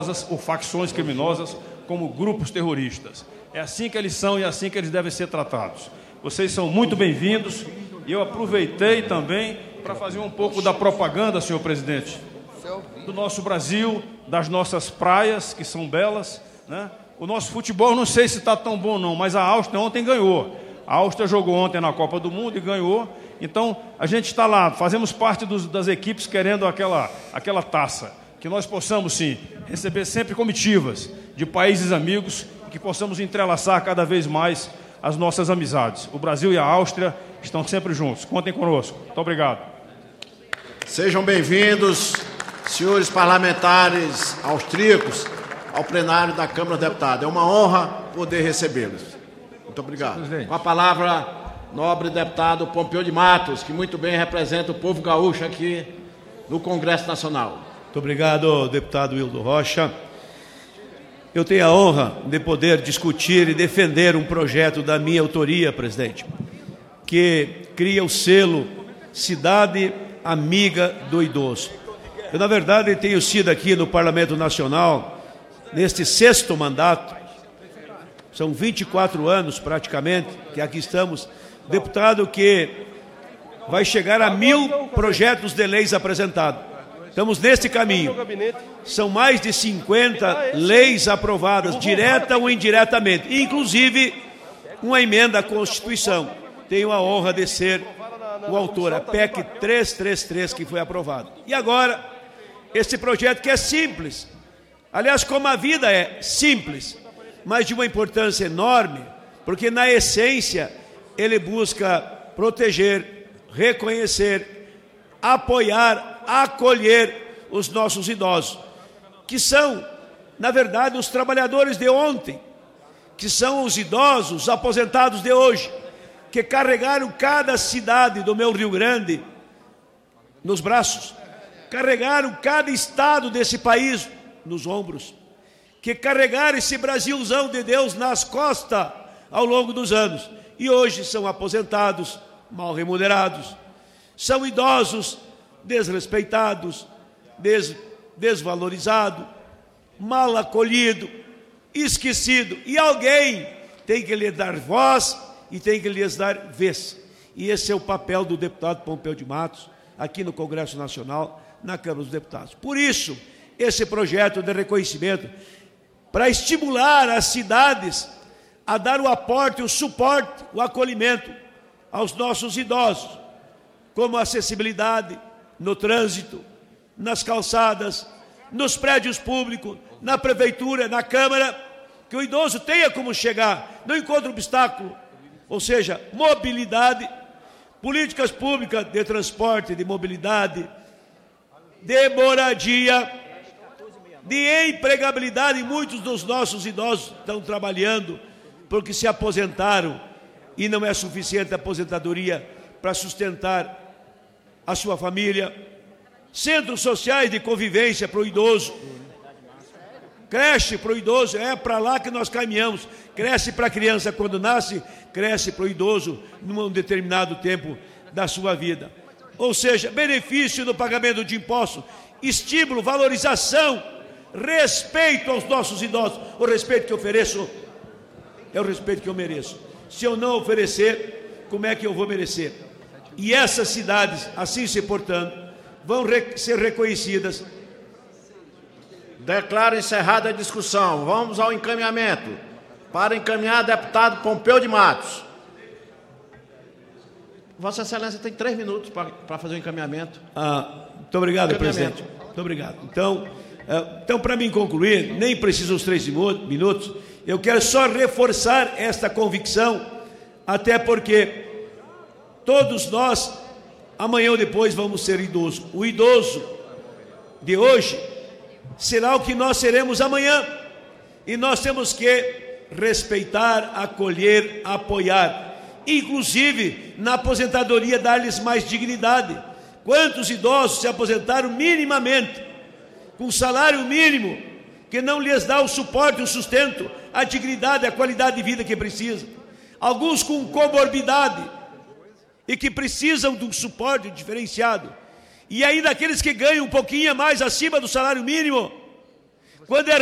ou facções criminosas como grupos terroristas. É assim que eles são e é assim que eles devem ser tratados. Vocês são muito bem-vindos e eu aproveitei também para fazer um pouco da propaganda, senhor presidente, do nosso Brasil, das nossas praias, que são belas, né? O nosso futebol, não sei se está tão bom não, mas a Áustria ontem ganhou. A Áustria jogou ontem na Copa do Mundo e ganhou. Então, a gente está lá, fazemos parte das equipes querendo aquela taça. Que nós possamos, sim, receber sempre comitivas de países amigos e que possamos entrelaçar cada vez mais as nossas amizades. O Brasil e a Áustria estão sempre juntos. Contem conosco. Muito obrigado. Sejam bem-vindos, senhores parlamentares austríacos, ao plenário da Câmara dos Deputados. É uma honra poder recebê-los. Muito obrigado. Com a palavra, nobre deputado Pompeu de Matos, que muito bem representa o povo gaúcho aqui no Congresso Nacional. Muito obrigado, deputado Wildo Rocha. Eu tenho a honra de poder discutir e defender um projeto da minha autoria, presidente, que cria o selo Cidade Amiga do Idoso. Eu, na verdade, tenho sido aqui no Parlamento Nacional, neste 6º mandato, são 24 anos praticamente, que aqui estamos, deputado que vai chegar a 1000 projetos de leis apresentados. Estamos neste caminho. São mais de 50 leis aprovadas, direta ou indiretamente, inclusive uma emenda à Constituição. Tenho a honra de ser o autor, a PEC 333, que foi aprovada. E agora, esse projeto que é simples, aliás, como a vida é simples, mas de uma importância enorme, porque na essência ele busca proteger, reconhecer, apoiar, acolher os nossos idosos, que são, na verdade, os trabalhadores de ontem, que são os idosos aposentados de hoje, que carregaram cada cidade do meu Rio Grande nos braços, carregaram cada estado desse país nos ombros, que carregaram esse Brasilzão de Deus nas costas ao longo dos anos, e hoje são aposentados, mal remunerados, são idosos desrespeitados, desvalorizado, mal acolhido, esquecido, e alguém tem que lhe dar voz e tem que lhes dar vez. E esse é o papel do deputado Pompeu de Matos aqui no Congresso Nacional, na Câmara dos Deputados. Por isso, esse projeto de reconhecimento, para estimular as cidades a dar o aporte, o suporte, o acolhimento aos nossos idosos, como acessibilidade no trânsito, nas calçadas, nos prédios públicos, na prefeitura, na Câmara, que o idoso tenha como chegar, não encontre obstáculo, ou seja, mobilidade, políticas públicas de transporte, de mobilidade, de moradia, de empregabilidade. E muitos dos nossos idosos estão trabalhando porque se aposentaram e não é suficiente a aposentadoria para sustentar a sua família. Centros sociais de convivência para o idoso, creche para o idoso, é para lá que nós caminhamos. Cresce para a criança quando nasce, cresce para o idoso num determinado tempo da sua vida. Ou seja, benefício no pagamento de impostos, estímulo, valorização, respeito aos nossos idosos. O respeito que eu ofereço é o respeito que eu mereço. Se eu não oferecer, como é que eu vou merecer? E essas cidades, assim se portando, vão ser reconhecidas. Declaro encerrada a discussão. Vamos ao encaminhamento. Para encaminhar, deputado Pompeu de Matos. Vossa Excelência tem 3 minutos para fazer o encaminhamento. Muito obrigado, presidente. Muito obrigado. Então, para mim concluir, nem preciso os 3 minutos, eu quero só reforçar esta convicção, até porque todos nós, amanhã ou depois, vamos ser idosos. O idoso de hoje será o que nós seremos amanhã. E nós temos que respeitar, acolher, apoiar. Inclusive, na aposentadoria, dar-lhes mais dignidade. Quantos idosos se aposentaram minimamente, com salário mínimo, que não lhes dá o suporte, o sustento, a dignidade, a qualidade de vida que precisam. Alguns com comorbidade e que precisam de um suporte diferenciado. E ainda aqueles que ganham um pouquinho mais acima do salário mínimo, Quando é